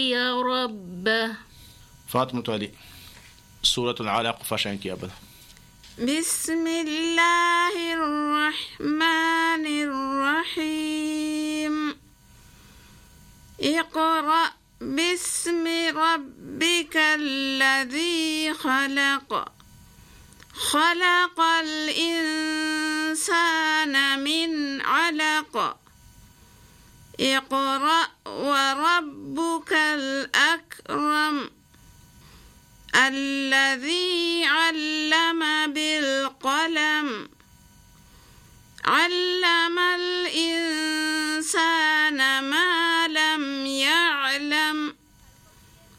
يا ربه. فاطمة علي سورة العلق فاشن كيابل. بسم الله الرحمن الرحيم. اقرأ باسم ربك الذي خلق. خلق الإنسان من علق. اقرأ وربك الأكرم الذي علم بالقلم علم الإنسان